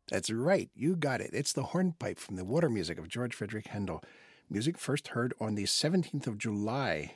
That's right. You got it. It's the hornpipe from the water music of George Frederick Handel. Music first heard on the 17th of July,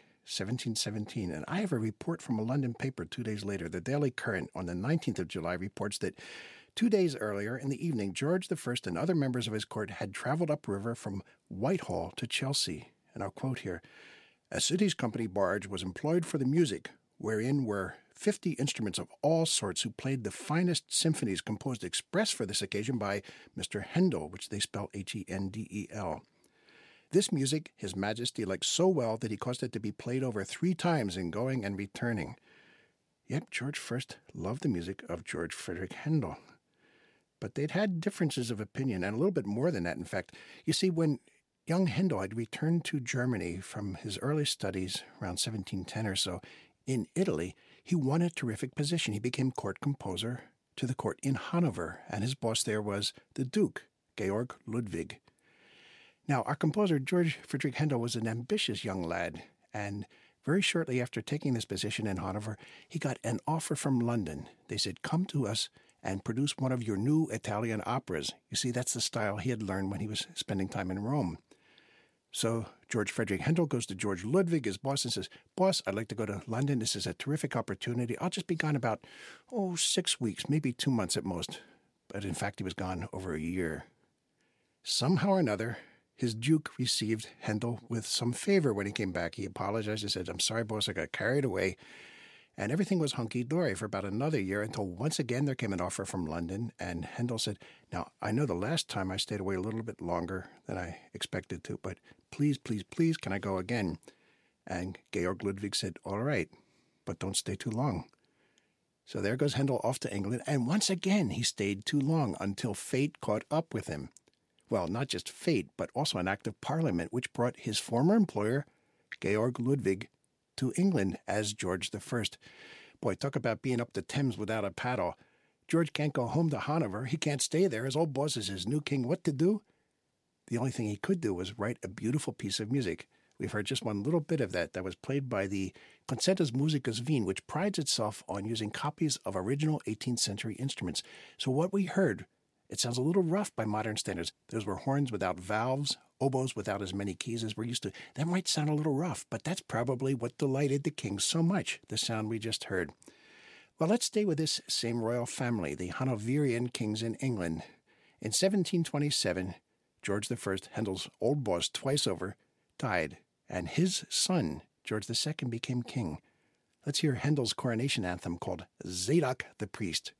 1717. And I have a report from a London paper 2 days later. The Daily Current on the 19th of July reports that 2 days earlier in the evening, George I and other members of his court had traveled upriver from Whitehall to Chelsea. And I'll quote here, "A city's company barge was employed for the music, wherein were 50 instruments of all sorts who played the finest symphonies composed express for this occasion by Mr. Handel," which they spell Hendel. "This music His Majesty liked so well that he caused it to be played over 3 times in going and returning." Yep, George first loved the music of George Frederick Handel. But they'd had differences of opinion, and a little bit more than that, in fact. You see, when young Handel had returned to Germany from his early studies around 1710 or so, in Italy, he won a terrific position. He became court composer to the court in Hanover, and his boss there was the Duke, Georg Ludwig. Now, our composer, George Frederick Handel, was an ambitious young lad, and very shortly after taking this position in Hanover, he got an offer from London. They said, "Come to us and produce one of your new Italian operas." You see, that's the style he had learned when he was spending time in Rome. So George Frederick Handel goes to George Ludwig, his boss, and says, "Boss, I'd like to go to London. This is a terrific opportunity. I'll just be gone about, 6 weeks, maybe 2 months at most." But in fact, he was gone over a year. Somehow or another, his Duke received Handel with some favor when he came back. He apologized and said, "I'm sorry, boss, I got carried away." And everything was hunky-dory for about another year until once again there came an offer from London, and Handel said, "Now, I know the last time I stayed away a little bit longer than I expected to, but please, please, please, can I go again?" And Georg Ludwig said, "All right, but don't stay too long." So there goes Handel off to England, and once again he stayed too long until fate caught up with him. Well, not just fate, but also an act of Parliament, which brought his former employer, Georg Ludwig, to England as George I. Boy, talk about being up the Thames without a paddle. George can't go home to Hanover. He can't stay there. His old boss is his new king. What to do? The only thing he could do was write a beautiful piece of music. We've heard just one little bit of that was played by the Concertus Musicus Wien, which prides itself on using copies of original 18th century instruments. So what we heard, it sounds a little rough by modern standards. Those were horns without valves, oboes without as many keys as we're used to. That might sound a little rough, but that's probably what delighted the king so much, the sound we just heard. Well, let's stay with this same royal family, the Hanoverian kings in England. In 1727, George I, Handel's old boss twice over, died, and his son, George II, became king. Let's hear Handel's coronation anthem called Zadok the Priest.